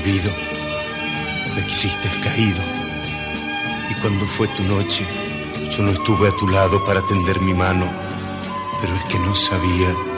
olvido. Me quisiste caído, y cuando fue tu noche, yo no estuve a tu lado para tender mi mano, pero es que no sabía